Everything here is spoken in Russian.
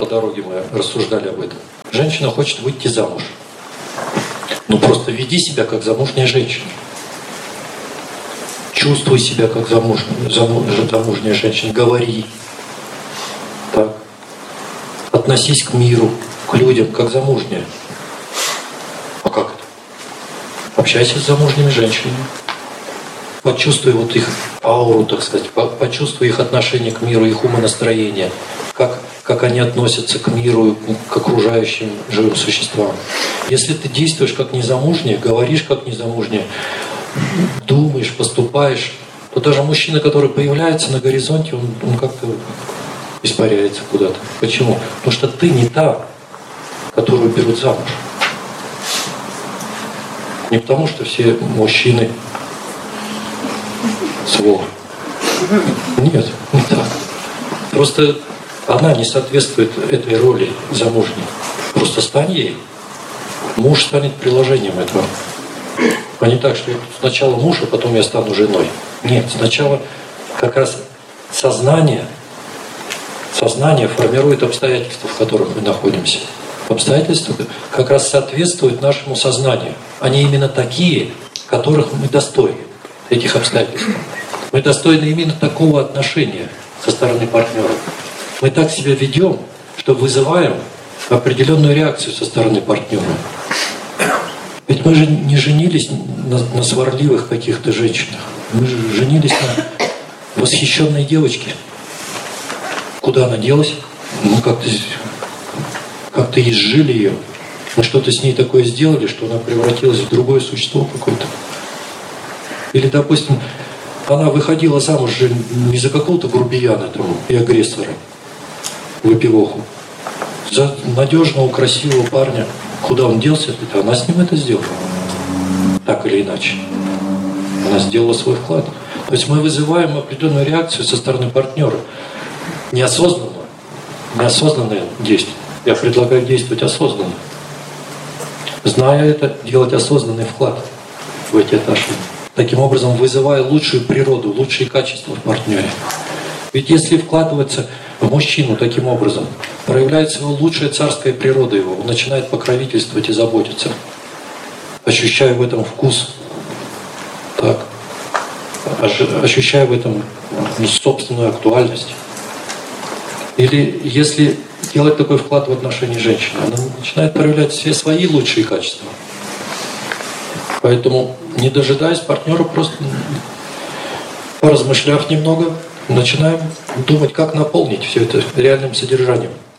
дороге мы рассуждали об этом. Женщина хочет выйти замуж. Ну просто веди себя как замужняя женщина. Чувствуй себя как замужняя женщина. Говори. Так. Относись к миру, к людям, как замужняя. А как это? Общайся с замужними женщинами. Почувствуй вот их ауру, так сказать. Почувствуй их отношение к миру, их умонастроение. Как они относятся к миру, к окружающим живым существам. Если ты действуешь как незамужняя, говоришь как незамужняя, думаешь, поступаешь, то даже мужчина, который появляется на горизонте, он как-то испаряется куда-то. Почему? Потому что ты не та, которую берут замуж. Не потому, что все мужчины сволочь. Нет, не так. Просто она не соответствует этой роли замужней. Просто стань ей. Муж станет приложением этого. А не так, что сначала муж, а потом я стану женой. Нет, сначала как раз сознание формирует обстоятельства, в которых мы находимся. Обстоятельства как раз соответствуют нашему сознанию. Они именно такие, которых мы достойны, этих обстоятельств. Мы достойны именно такого отношения со стороны партнера. Мы так себя ведем, что вызываем определенную реакцию со стороны партнера. Ведь мы же не женились на сварливых каких-то женщинах. Мы же женились на восхищенной девочке. Куда она делась? Мы как-то изжили ее. Мы что-то с ней такое сделали, что она превратилась в другое существо какое-то. Или, допустим, она выходила замуж же не за какого-то грубияна там, и агрессора, выпивоху. За надежного, красивого парня. Куда он делся? Она с ним это сделала. Так или иначе. Она сделала свой вклад. То есть мы вызываем определенную реакцию со стороны партнера. Неосознанное действие. Я предлагаю действовать осознанно. Зная это, делать осознанный вклад в эти отношения. Таким образом, вызывая лучшую природу, лучшие качества в партнере. Ведь если вкладываться в мужчину таким образом, проявляется его лучшая царская природа его, он начинает покровительствовать и заботиться, ощущая в этом вкус, так, ощущая в этом собственную актуальность. Или если делать такой вклад в отношении женщины, она начинает проявлять все свои лучшие качества. Поэтому, не дожидаясь партнера, просто поразмышляв немного, начинаем думать, как наполнить все это реальным содержанием.